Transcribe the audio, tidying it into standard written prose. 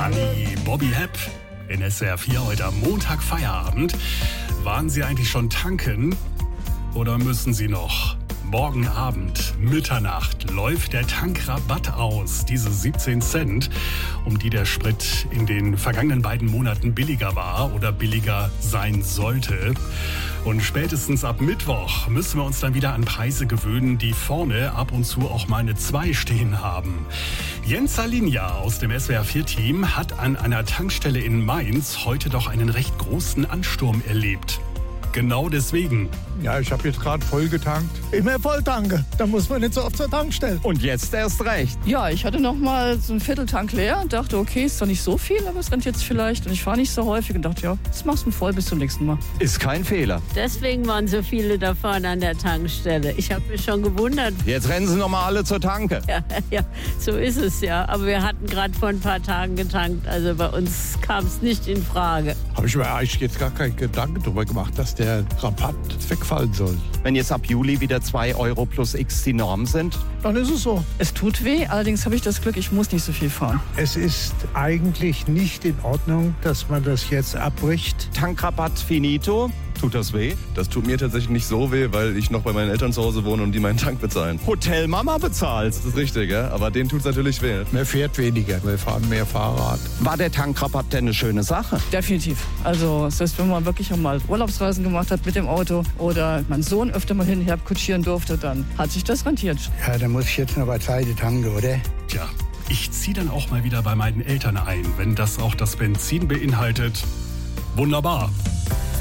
Honey, Bobby Hepp in SWR 4 heute am Montag Feierabend. Waren Sie eigentlich schon tanken oder müssen Sie noch? Morgen Abend, Mitternacht, läuft der Tankrabatt aus, diese 17 Cent, um die der Sprit in den vergangenen beiden Monaten billiger war oder billiger sein sollte. Und spätestens ab Mittwoch müssen wir uns dann wieder an Preise gewöhnen, die vorne ab und zu auch mal eine 2 stehen haben. Jens Salinja aus dem SWR4-Team hat an einer Tankstelle in Mainz heute doch einen recht großen Ansturm erlebt. Genau deswegen. Ja, ich habe jetzt gerade voll getankt. Immer voll tanke, da muss man nicht so oft zur Tankstelle. Und jetzt erst recht. Ja, ich hatte noch mal so einen Vierteltank leer und dachte, okay, ist doch nicht so viel, aber es rennt jetzt vielleicht. Und ich fahre nicht so häufig und dachte, ja, das machst du voll bis zum nächsten Mal. Ist kein Fehler. Deswegen waren so viele da vorne an der Tankstelle. Ich habe mich schon gewundert. Jetzt rennen sie noch mal alle zur Tanke. Ja, so ist es ja. Aber wir hatten gerade vor ein paar Tagen getankt. Also bei uns kam es nicht in Frage. Habe ich mir eigentlich jetzt gar keinen Gedanken darüber gemacht, dass der Rabatt wegfallen soll. Wenn jetzt ab Juli wieder 2 Euro plus X die Norm sind. Dann ist es so. Es tut weh, allerdings habe ich das Glück, ich muss nicht so viel fahren. Es ist eigentlich nicht in Ordnung, dass man das jetzt abbricht. Tankrabatt finito. Tut das weh? Das tut mir tatsächlich nicht so weh, weil ich noch bei meinen Eltern zu Hause wohne und die meinen Tank bezahlen. Hotelmama bezahlt. Das ist richtig, ja? Aber denen tut es natürlich weh. Man fährt weniger, wir fahren mehr Fahrrad. War der Tankrabatt denn eine schöne Sache? Definitiv. Also das heißt, wenn man wirklich auch mal Urlaubsreisen gemacht hat mit dem Auto oder mein Sohn öfter mal hinher kutschieren durfte, dann hat sich das rentiert. Ja, da muss ich jetzt noch bei Zeit tanken, oder? Tja, ich ziehe dann auch mal wieder bei meinen Eltern ein, wenn das auch das Benzin beinhaltet. Wunderbar.